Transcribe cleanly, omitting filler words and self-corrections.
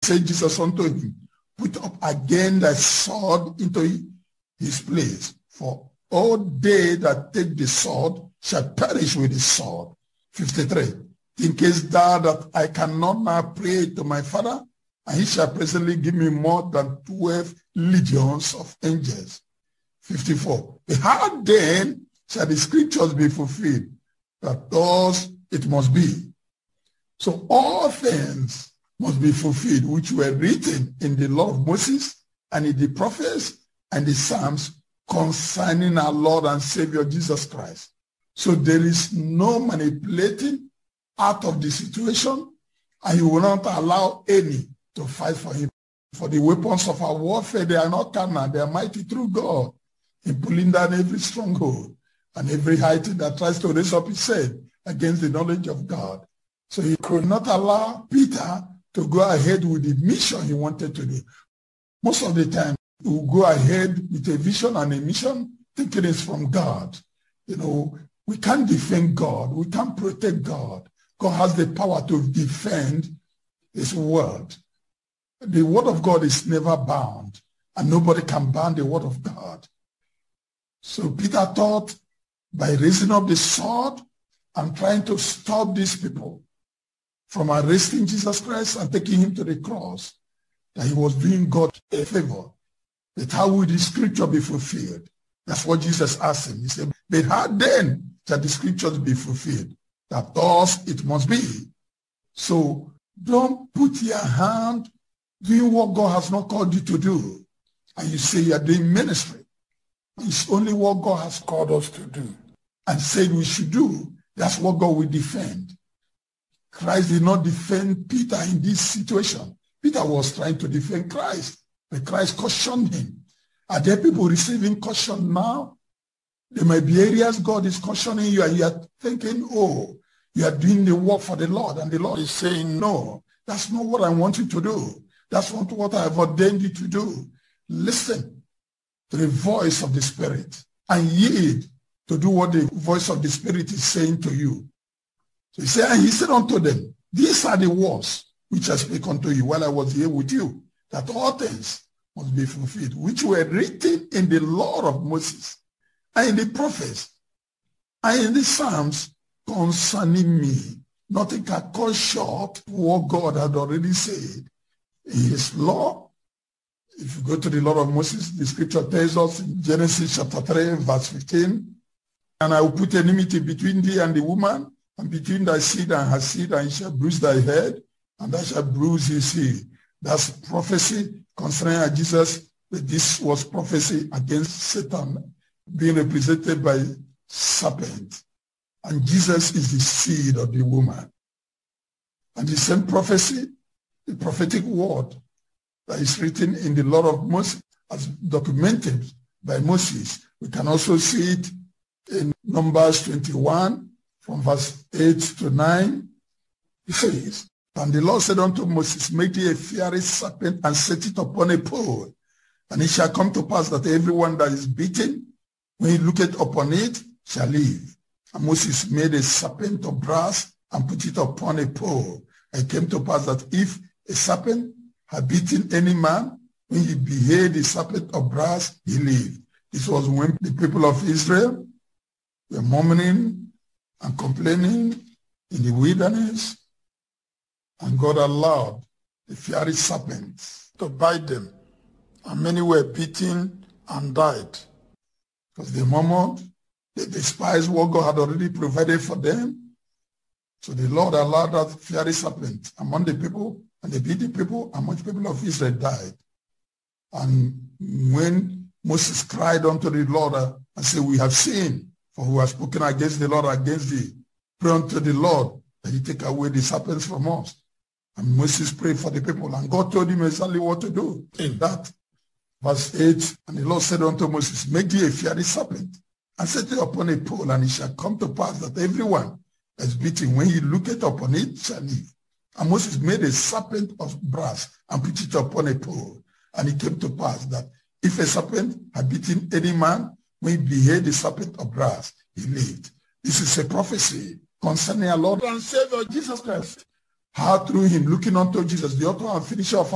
said Jesus unto him, put up again thy sword into his place, for all they that take the sword shall perish with the sword. 53. Thinkest thou that I cannot now pray to my Father, and he shall presently give me more than 12 legions of angels? 54. How then shall the scriptures be fulfilled, that thus it must be? So all things must be fulfilled which were written in the law of Moses and in the prophets and the Psalms concerning our Lord and Savior Jesus Christ. So there is no manipulating out of the situation, and he will not allow any to fight for him. For the weapons of our warfare, they are not carnal, they are mighty through God in pulling down every stronghold and every high thing that tries to raise up his head against the knowledge of God. So he could not allow Peter to go ahead with the mission he wanted to do. Most of the time, he will go ahead with a vision and a mission thinking it's from God. You know, we can't defend God. We can't protect God. God has the power to defend his word. The word of God is never bound, and nobody can ban the word of God. So Peter thought by raising up the sword and trying to stop these people from arresting Jesus Christ and taking him to the cross, that he was doing God a favor. But how will the scripture be fulfilled? That's what Jesus asked him. He said, but how then shall the scriptures be fulfilled? That thus it must be. So don't put your hand doing what God has not called you to do, and you say you are doing ministry. It's only what God has called us to do and said we should do. That's what God will defend. Christ did not defend Peter in this situation. Peter was trying to defend Christ, but Christ cautioned him. Are there people receiving caution now? There might be areas God is cautioning you and you are thinking, oh, you are doing the work for the Lord, and the Lord is saying, no, that's not what I want you to do. That's not what I have ordained you to do. Listen to the voice of the Spirit and yield to do what the voice of the Spirit is saying to you. So he said, and he said unto them, these are the words which I spake unto you while I was here with you, that all things must be fulfilled, which were written in the law of Moses and in the prophets and in the Psalms concerning me. Nothing can cut short what God had already said in his law. If you go to the law of Moses, the scripture tells us in Genesis chapter 3, verse 15, and I will put enmity between thee and the woman, and between thy seed and her seed, and he shall bruise thy head, and thou shalt bruise his heel. That's prophecy concerning Jesus, but this was prophecy against Satan, being represented by serpent. And Jesus is the seed of the woman. And the same prophecy, the prophetic word that is written in the law of Moses, as documented by Moses, we can also see it in Numbers 21, from verse 8 to 9. It says, and the Lord said unto Moses, make thee a fiery serpent and set it upon a pole. And it shall come to pass that everyone that is beaten, when he looketh upon it, shall live. And Moses made a serpent of brass and put it upon a pole. And it came to pass that if a serpent had beaten any man, when he beheld the serpent of brass, he lived. This was when the people of Israel were murmuring and complaining in the wilderness, and God allowed the fiery serpents to bite them, and many were beaten and died because they murmured, they despised what God had already provided for them. So the Lord allowed that fiery serpent among the people, and they beat the people, and much people of Israel died. And when Moses cried unto the Lord and said, we have sinned, for who has spoken against the Lord, against thee, pray unto the Lord that he take away the serpents from us. And Moses prayed for the people, and God told him exactly what to do in that. Verse 8, and the Lord said unto Moses, make thee a fiery serpent, and set it upon a pole, and it shall come to pass that everyone that is beaten, when he looketh upon it, shall live. And Moses made a serpent of brass, and put it upon a pole. And it came to pass that if a serpent had beaten any man, when he beheld the serpent of brass, he lived. This is a prophecy concerning our Lord and Savior Jesus Christ. How through him, looking unto Jesus, the author and finisher of